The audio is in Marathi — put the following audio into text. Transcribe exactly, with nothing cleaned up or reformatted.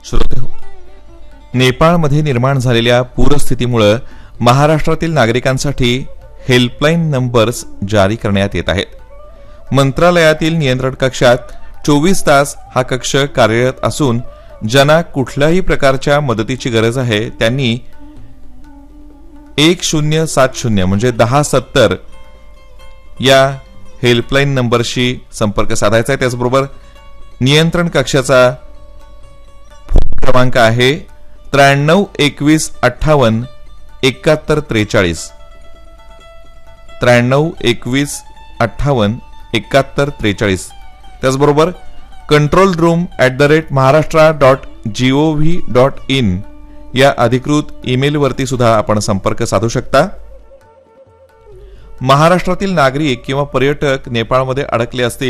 श्रोते हो, नेपाळमध्ये निर्माण झालेल्या पूरस्थितीमुळे महाराष्ट्रातील नागरिकांसाठी हेल्पलाईन नंबर्स जारी करण्यात येत आहेत। मंत्रालयातील नियंत्रण कक्षात चोवीस तास हा कक्ष कार्यरत असून ज्यांना कुठल्याही प्रकारच्या मदतीची गरज आहे त्यांनी एक शून्य सात शून्य म्हणजे दहा सत्तर या हेल्पलाईन नंबरशी संपर्क साधायचा आहे। त्याचबरोबर नियंत्रण कक्षाचा फोन क्रमांक आहे त्र्याण्णव एकवीस अठ्ठावन्न एकाहत्तर त्रेचाळीस त्र्याण्णव एकवीस अठ्ठावन्न एकाहत्तर त्रेचाळीस। त्याचबरोबर control room at the rate Maharashtra dot G O V dot in या अधिकृत ईमेलवरती सुद्धा आपण संपर्क साधू शकता। महाराष्ट्रातील नागरिक किंवा पर्यटक नेपाळमध्ये अडकले असतील